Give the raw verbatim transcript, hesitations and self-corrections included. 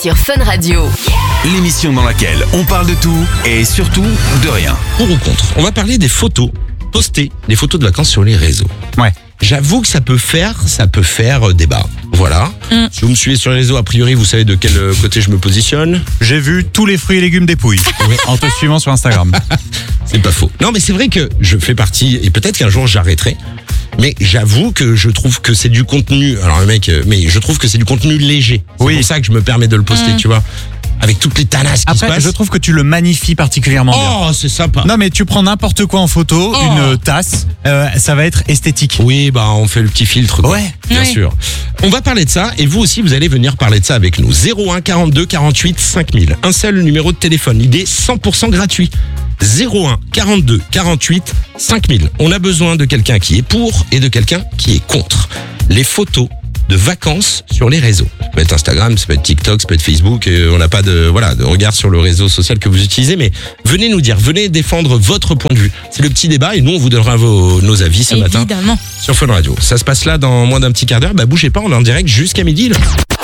sur Fun Radio. L'émission dans laquelle on parle de tout et surtout de rien. Pour ou contre, on va parler des photos postées, des photos de vacances sur les réseaux. Ouais. J'avoue que ça peut faire, ça peut faire débat. Voilà. Mm. Si vous me suivez sur les réseaux, a priori, vous savez de quel côté je me positionne. J'ai vu tous les fruits et légumes des Pouilles en te suivant sur Instagram. C'est pas faux. Non, mais c'est vrai que je fais partie, et peut-être qu'un jour j'arrêterai. Mais j'avoue que je trouve que c'est du contenu. Alors le mec, mais je trouve que c'est du contenu léger. C'est oui. pour ça que je me permets de le poster, mmh. tu vois. Avec toutes les tanasses qui Après, se passent. je trouve que tu le magnifies particulièrement oh, bien. Oh, c'est sympa. Non, mais tu prends n'importe quoi en photo, oh. une tasse, euh, ça va être esthétique. Oui, bah on fait le petit filtre. Quoi. Ouais, bien oui. sûr. On va parler de ça et vous aussi, vous allez venir parler de ça avec nous. zéro un quarante-deux quarante-huit cinq mille. Un seul numéro de téléphone. Il est cent pour cent gratuit. zéro un quarante-deux quarante-huit cinq mille. On a besoin de quelqu'un qui est pour et de quelqu'un qui est contre. Les photos de vacances sur les réseaux. Ça peut être Instagram, ça peut être TikTok, ça peut être Facebook. Et on n'a pas de voilà de regard sur le réseau social que vous utilisez, mais venez nous dire, venez défendre votre point de vue. C'est le petit débat et nous on vous donnera vos, nos avis ce Évidemment. matin sur Fun Radio. Ça se passe là dans moins d'un petit quart d'heure. Bah bougez pas, on est en direct jusqu'à midi. Là.